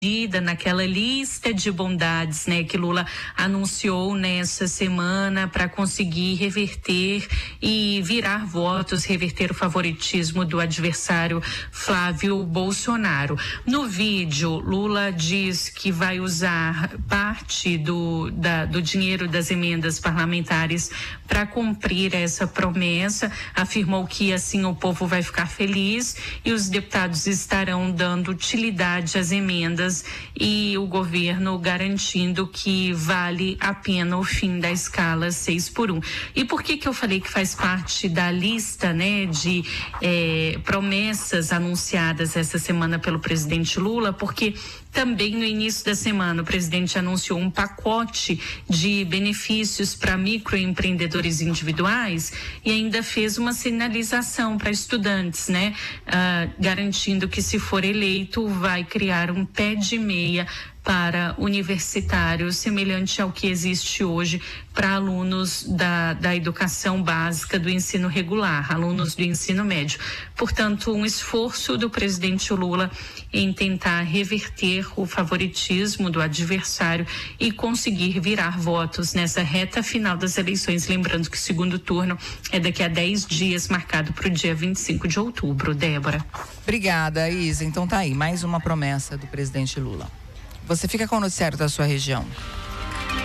naquela lista de bondades, né, que Lula anunciou nessa semana para conseguir reverter e virar votos, reverter o favoritismo do adversário Flávio Bolsonaro. No vídeo, Lula diz que vai usar parte do dinheiro das emendas parlamentares para cumprir essa promessa. Afirmou que assim o povo vai ficar feliz e os deputados estarão dando utilidade às emendas e o governo garantindo que vale a pena o fim da escala 6x1. E por que eu falei que faz parte da lista, né, de promessas anunciadas essa semana pelo presidente Lula? Porque também no início da semana o presidente anunciou um pacote de benefícios para microempreendedores individuais e ainda fez uma sinalização para estudantes, né, garantindo que se for eleito vai criar um pé de meia para universitários, semelhante ao que existe hoje para alunos da educação básica do ensino regular, alunos do ensino médio. Portanto, um esforço do presidente Lula em tentar reverter o favoritismo do adversário e conseguir virar votos nessa reta final das eleições. Lembrando que o segundo turno é daqui a 10 dias, marcado para o dia 25 de outubro. Débora. Obrigada, Isa. Então tá aí, mais uma promessa do presidente Lula. Você fica com o noticiário da sua região.